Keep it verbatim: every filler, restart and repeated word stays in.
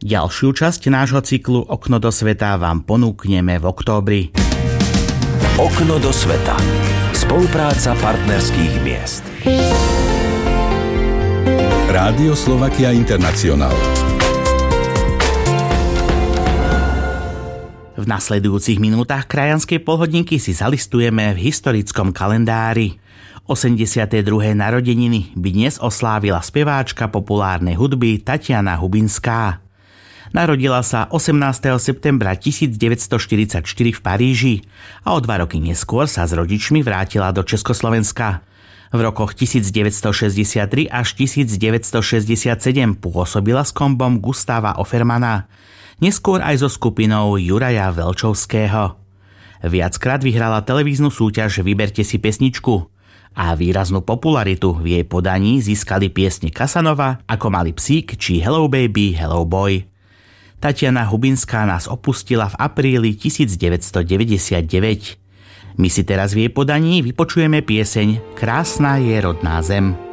Ďalšiu časť nášho cyklu Okno do sveta vám ponúkneme v októbri. Okno do sveta. Spolupráca partnerských miest. Rádio Slovakia International. V nasledujúcich minútach krajanskej polhodinky si zalistujeme v historickom kalendári. osemdesiate druhé narodeniny by dnes oslávila speváčka populárnej hudby Tatiana Hubinská. Narodila sa osemnásteho septembra tisícdeväťstoštyridsaťštyri v Paríži a o dva roky neskôr sa s rodičmi vrátila do Československa. V rokoch tisícdeväťstošesťdesiattri až tisícdeväťstošesťdesiatsedem pôsobila s kombom Gustáva Offermana, neskôr aj so skupinou Juraja Velčovského. Viackrát vyhrala televíznu súťaž Vyberte si pesničku a výraznú popularitu v jej podaní získali piesne Casanova, Ako malý psík či Hello baby, hello boy. Tatiana Hubinská nás opustila v apríli tisícdeväťstodeväťdesiatdeväť. My si teraz v jej podaní vypočujeme pieseň Krásna je rodná zem.